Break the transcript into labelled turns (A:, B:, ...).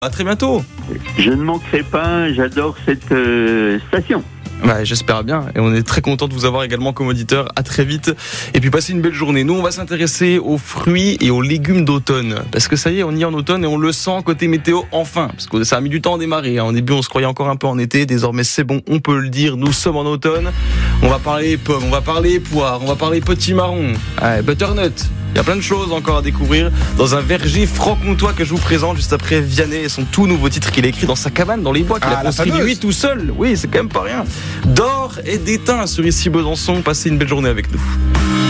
A: À très bientôt.
B: Je ne manquerai pas, j'adore cette station.
A: Ouais, j'espère bien. Et on est très content de vous avoir également comme auditeur. À très vite. Et puis passez une belle journée. Nous, on va s'intéresser aux fruits et aux légumes d'automne. Parce que ça y est, on y est en automne et on le sent côté météo enfin. Parce que ça a mis du temps à démarrer. Au début, on se croyait encore un peu en été. Désormais, c'est bon, on peut le dire. Nous sommes en automne. On va parler pommes, on va parler poires, on va parler petits marrons, butternut. Il y a plein de choses encore à découvrir dans un verger franc-comtois que je vous présente juste après Vianney et son tout nouveau titre qu'il a écrit dans sa cabane dans les bois, qu'il a construit lui tout seul. Oui, c'est quand même pas rien. D'or et d'étain sur ici Besançon. Passez une belle journée avec nous.